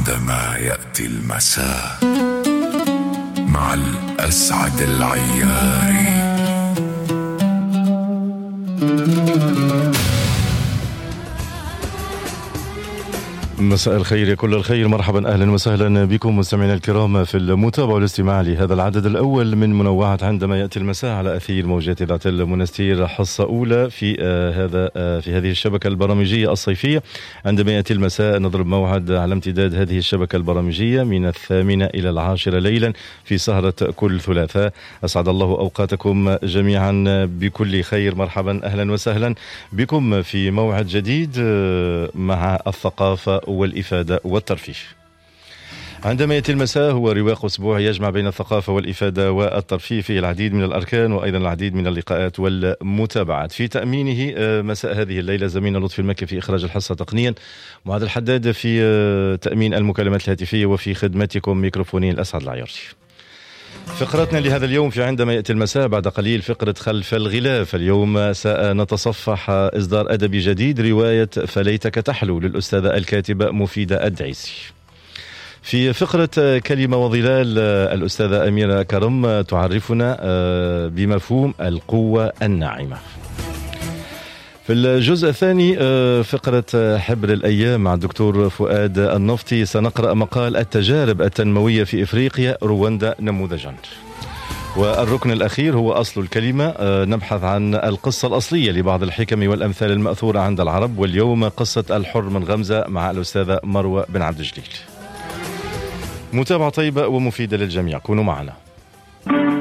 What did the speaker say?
عندما يأتي المساء مع الأسعد العياري. مساء الخير، كل الخير، مرحبا، أهلا وسهلا بكم مستمعينا الكرام في المتابعة والاستماع لهذا العدد الأول من منوعات عندما يأتي المساء على أثير موجات إذاعة المنستير، حصة أولى في هذه الشبكة البرامجية الصيفية. عندما يأتي المساء نضرب موعد على امتداد هذه الشبكة البرامجية من 8 إلى 10 ليلا في سهرة كل ثلاثاء. أسعد الله أوقاتكم جميعا بكل خير، مرحبا، أهلا وسهلا بكم في موعد جديد مع الثقافة والإفادة والترفيه. عندما يأتي المساء هو رواق أسبوعي يجمع بين الثقافة والإفادة والترفيه، فيه العديد من الأركان وأيضا العديد من اللقاءات والمتابعات. في تأمينه مساء هذه الليلة زميلنا لطفي المكي في إخراج الحصة تقنيا، معاذ الحداد في تأمين المكالمات الهاتفية، وفي خدمتكم ميكروفونين الأسعد العياري. فقرتنا لهذا اليوم في عندما يأتي المساء بعد قليل فقرة خلف الغلاف. اليوم سنتصفح إصدار أدبي جديد، رواية فليتك تحلو للأستاذة الكاتبة مفيدة الدعيسي. في فقرة كلمة وظلال الأستاذة أميرة كرم تعرفنا بمفهوم القوة الناعمة. في الجزء الثاني فقرة حبر الأيام مع الدكتور فؤاد النفطي سنقرأ مقال التجارب التنموية في إفريقيا، رواندا نموذجا. والركن الأخير هو أصل الكلمة، نبحث عن القصة الأصلية لبعض الحكم والأمثال المأثورة عند العرب، واليوم قصة الحر من غمزة مع الأستاذة مروة بن عبد الجليل. متابعة طيبة ومفيدة للجميع، كونوا معنا.